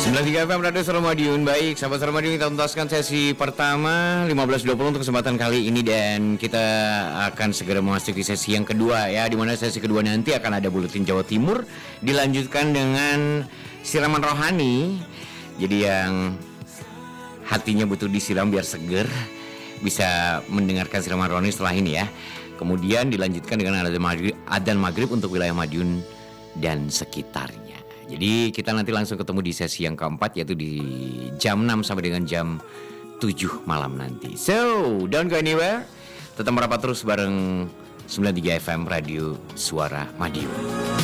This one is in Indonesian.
93 FM Radio Suara Madiun. Baik, sahabat Suara Madiun, kita tuntaskan sesi pertama 15.20 untuk kesempatan kali ini. Dan kita akan segera memasuki sesi yang kedua ya, di mana sesi kedua nanti akan ada Buletin Jawa Timur, dilanjutkan dengan siraman rohani. Jadi yang hatinya butuh disiram biar seger, bisa mendengarkan siraman rohani setelah ini ya. Kemudian dilanjutkan dengan adzan maghrib untuk wilayah Madiun dan sekitarnya. Jadi kita nanti langsung ketemu di sesi yang keempat, yaitu di jam 6 sampai dengan jam 7 malam nanti. So, don't go anywhere. Tetap merapat terus bareng 93 FM Radio Suara Madiun.